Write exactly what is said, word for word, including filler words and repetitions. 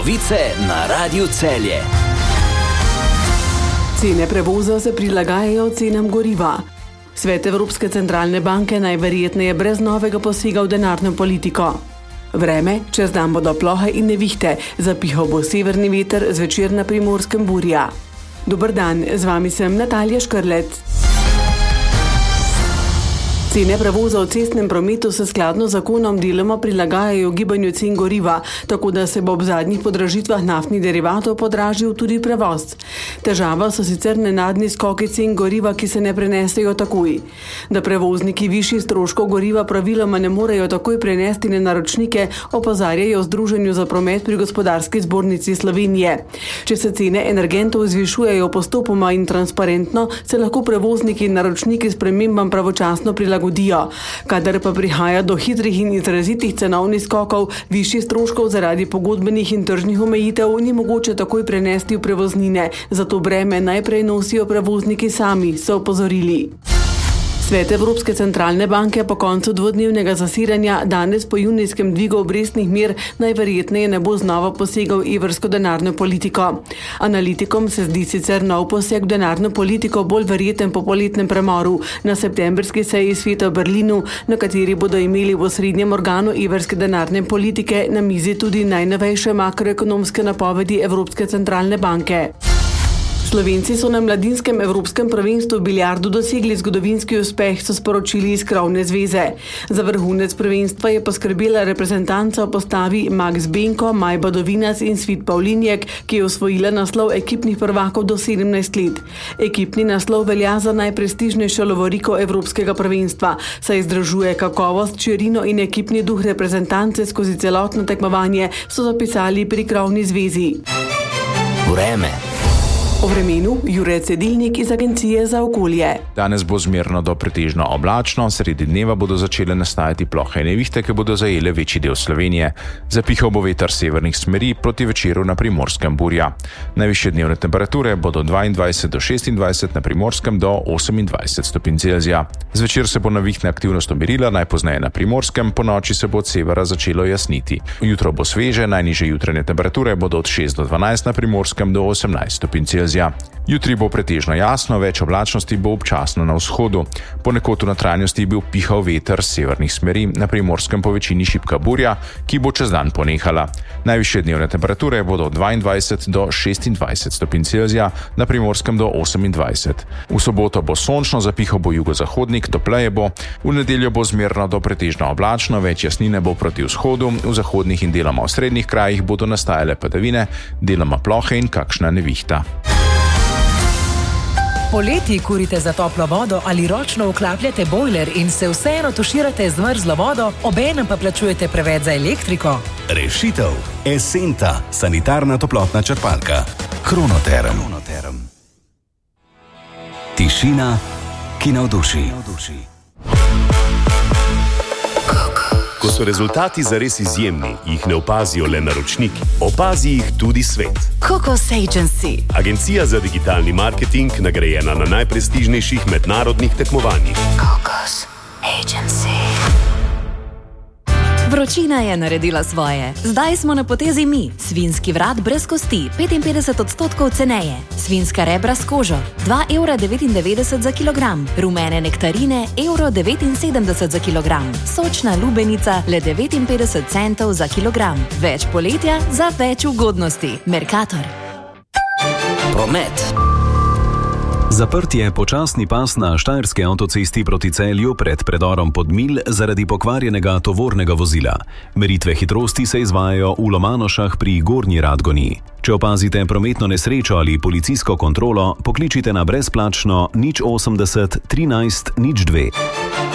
Novice na Radiu Celje. Cene prevoza se prilagajajo cenam goriva. Svet Evropske centralne banke najverjetneje brez novega posega v denarno politiko. Vreme, čez dan bodo plohe in nevihte, zapihal bo severni veter, zvečer na Primorskem burja. Dober dan, z vami sem Natalija Škrlec. Cene prevoza v cestnem prometu se skladno z zakonom deloma prilagajajo gibanju cen goriva, tako da se bo ob zadnjih podražitvah naftnih derivatov podražil tudi prevoz. Težava so sicer nenadni skoki cen goriva, ki se ne prenesejo takoj. Da prevozniki višjih stroškov goriva praviloma ne morejo takoj prenesti na naročnike, opozarjajo v Združenju za promet pri Gospodarski zbornici Slovenije. Če se cene energentov zvišujejo postopoma in transparentno, se lahko prevozniki in naročniki spremembam pravočasno prilagodijo. Kadar pa prihaja do hitrih in izrazitih cenovnih skokov, višjih stroškov zaradi pogodbenih in tržnih omejitev ni mogoče takoj prenesti v prevoznine, zato breme najprej nosijo prevozniki sami, so opozorili. Svet Evropske centralne banke po koncu dvodnevnega zasiranja danes po junijskem dvigu obrestnih mer najverjetneje ne bo znova posegal v evrsko denarno politiko. Analitikom se zdi sicer nov poseg v denarno politiko bolj verjeten po poletnem premoru na septembrski seji sveta v Berlinu, na kateri bodo imeli v osrednjem organu evrske denarne politike na mizi tudi najnovejše makroekonomske napovedi Evropske centralne banke. Slovenci so na mladinskem evropskem prvenstvu v biljardu dosegli zgodovinski uspeh, so sporočili iz krovne zveze. Za vrhunec prvenstva je poskrbela reprezentanca v postavi Max Benko, Maj Badovinas in Svit Pavlinjek, ki je osvojila naslov ekipnih prvakov do sedemnajst let. Ekipni naslov velja za najprestižnejšo lovoriko evropskega prvenstva, saj združuje kakovost, širino in ekipni duh reprezentance skozi celotno tekmovanje, so zapisali pri krovni zvezi. Vreme. O vremenu Jure Cedilnik iz Agencije za okolje. Danes bo zmerno do pretežno oblačno, sredi dneva bodo začele nastajati plohe in nevihte, ki bodo zajele večji del Slovenije. Zapihal bo veter severnih smeri, proti večeru na Primorskem burja. Najvišje dnevne temperature bodo dvaindvajset do šestindvajset, na Primorskem do osemindvajset stopinj Celzija. Zvečer se bo nevihtna aktivnost umirila, najpozneje na Primorskem, po noči se bo od severa začelo jasniti. Jutro bo sveže, najnižje jutranje temperature bodo od šest do dvanajst, na Primorskem do osemnajst stopinj Celzija. Jutri bo pretežno jasno, več oblačnosti bo občasno na vzhodu. Ponekod v notranjosti bi pihal veter severnih smeri, na Primorskem po večini šibka burja, ki bo čez dan ponehala. Najvišje dnevne temperature bodo od dvaindvajset do šestindvajset stopinj Celzija, na Primorskem do osemindvajset. V soboto bo sončno, zapihal bo jugozahodnik, topleje bo. V nedeljo bo zmerno do pretežno oblačno, več jasnine bo proti vzhodu, v zahodnih in deloma v srednjih krajih bodo nastajale padavine, deloma plohe in kakšna nevihta. Poleti kurite za toplo vodo ali ročno vklapljate bojler in se vseeno tuširate z mrzlo vodo, obenem pa plačujete preveč za elektriko? Rešitev. Esenta, sanitarna toplotna črpalka. Kronoterm. Tišina, ki navduši. Ko so rezultati zares izjemni, jih ne opazijo le naročniki, opazi jih tudi svet. Cocos Agency. Agencija za digitalni marketing, nagrajena na najprestižnejših mednarodnih tekmovanjih. Cocos Agency. Vročina je naredila svoje. Zdaj smo na potezi mi. Svinjski vrat brez kosti, petinpetdeset odstotkov ceneje. Svinjska rebra s kožo, dva evra devetindevetdeset za kilogram. Rumene nektarine, evro devetinsedemdeset za kilogram. Sočna lubenica, le devetinpetdeset centov za kilogram. Več poletja za več ugodnosti. Mercator. Promet. Zaprt je počasni pas na štajerski avtocesti proti Celju pred predorom Podmilj zaradi pokvarjenega tovornega vozila. Meritve hitrosti se izvajajo v Lomanošah pri Gornji Radgoni. Če opazite prometno nesrečo ali policijsko kontrolo, pokličite na brezplačno nič osemdeset trinajst nič dve.